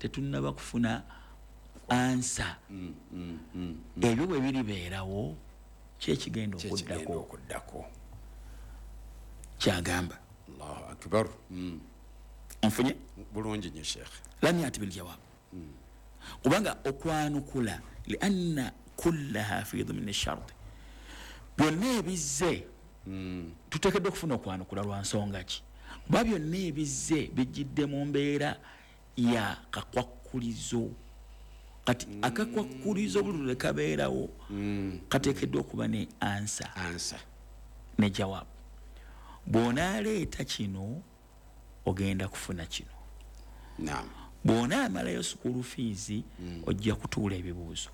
tetunnaba kufuna ansa ebyo bwe biribeerawo kyekigenda okuddako kyagamba Allahu akbar nfunye bulungi nnyo sheekh lam yati biljawab kubanga okwanukula lianna kullaha fi dhimni ash-shart byonna ebizze tuteekeddwa okufuna okwanukula lwa nsonga ki kuba byonna ebizze bijjidde mu mbeera ya kakwakkulizo kati akakwakkulizo buli lwe kabeerawo kateekeddwa okuba ne ansa ne jawaabu bw'onaaleeta kino ogenda kufuna kino bw'onaamalayo school fees ojja kutuula ebibuuzo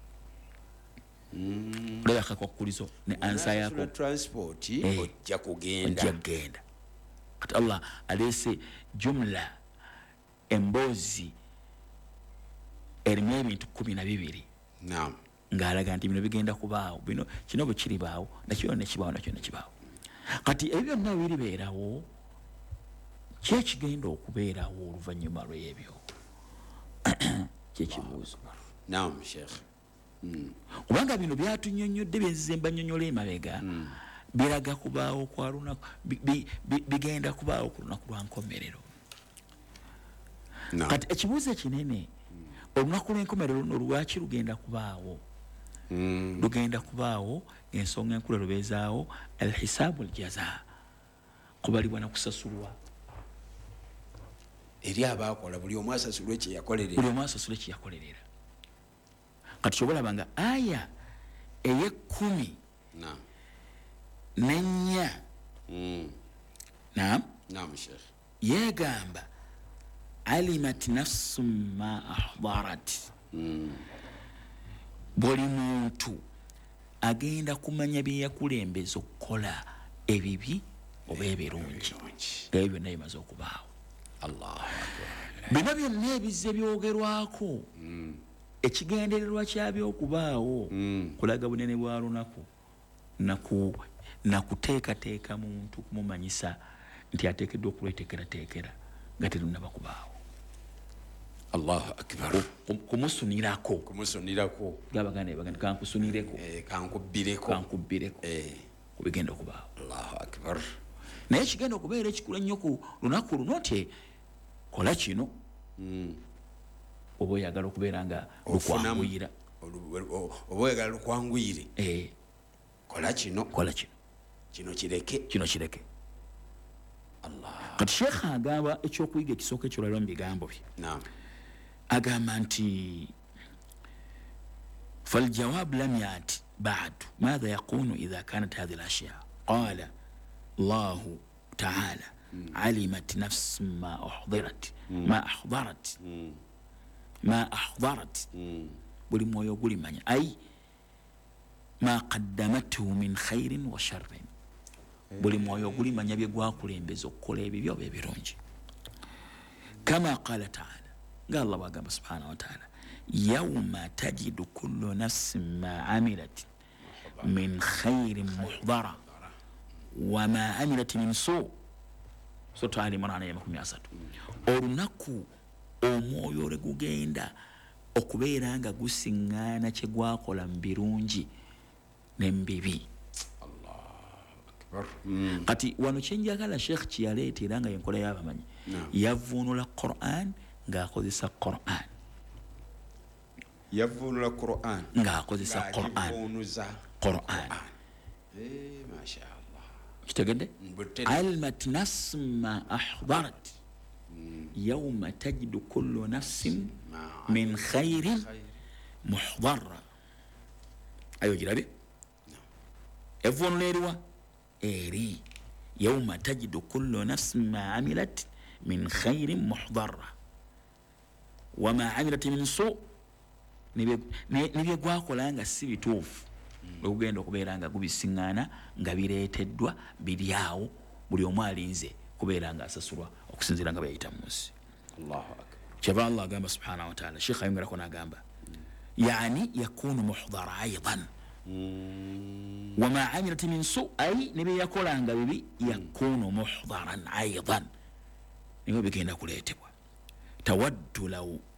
olaba akakwakkulizo ne ansa yako transport ojja kugenda kati Allah aleese jumla emboozi erimu ebintu 12 ng'alaga nti bino bigenda kubaawo bino kino bwe kiribaawo nakyo nekibaawo kati ebyo byonna biribeerawo kyekigenda okubeerawo oluvannyuma lw'ebyo kyekibuuzo sheikh kubanga bino byatunyonyodde byenzemba nyonyola emabega biraga kubaawo kwa lunaku bigenda kubaawo ku lunaku lwa nkomerero kati ekibuuzo ekinene olunaku lw'enkomerero luno lwaki lugenda kubaawo lugenda kubaawo ensonga enkulu lubeezaawo alhisaabu aljaza kubalibwa nakusasulwa eri abaakola buli omu asasulwe kyeyakolerera kati kyobalaba nga aya ey'10 n'ennya naam sheikh yeegamba alimat nafsu ma ahdarat buli muntu agenda kumanya bye yakulembeza okukola ebibi oba ebirungi ebyo byonna bimaze okubaawo bino byonna ebizze byogerwako ekigendererwa kyabyo okubaawo kulaga bunene bwa lunaku nakuteekateeka muntu kumumanyisa nti ateekeddwa okulweteekerateekera nga terunnaba kubaawo Allahu akbar kumusunirako gabaganda kankusunireko kankubbireko kubigenda okubaawo Allahu akbar naye kigenda okubeera ekikulu ennyo ku lunaku luno nti kola kino oba oyagala okubeera nga lukwanguyira oba oyagala lukwanguyire kola kino kireke Allah kati sheekh agamba ekyokuyiga ekisooka ekyolwaliro mu bigambo bye agamba nti فالجواب لم يأتي بعد ماذا يكون إذا كانت هذه الأشياء قال الله تعالى علمت نفس ما أحضرت بولي مويو بولي مانيا أي ما قدمته من خير وشر بولي مويو بولي مانيا بيقواكولي مبزو كولي بيبيو بيبيرونجي كما قال تعالى قال الله وقام سبحانه وتعالى يوم تجد كل نفس ما عملت من خير محضرة وما عملت من سوء سورة آل عمران آية 13 olunaku omwoyo ole gugenda okubeera nga gusiŋŋaana kye gwakola mu birungi ne mu bibi kati wano kyenjagala sheekh kyeyaleeta era nga yenkola y'abamanyi yavuunula Qur'an ng'akozesa Qur'an ng'akozesa Qur'an mashallah kitegedde alimat nafsu ma ahdarat yawma tajidu kullu nafsin min khairin muhdara ayo girabe evunula eriwa eri yawma tajidu kullu nafsin ma amilat min khairin muhdara wama amilat min su nibye gwakola nga si bituufu okugenda okubeera nga gubisiŋŋaana nga bireeteddwa biryawo buli omu alinze kubeera nga asasulwa okusinziira nga bayita mu nsi kyava Allah agamba subhanahu wa ta'ala sheekh ayongerako n'agamba yani yakunu muhdara aidan wama amilat min su ay nibye yakolanga bibi yakunu muhdaran aidan nibyo bigenda kuleetebwa tawaddu law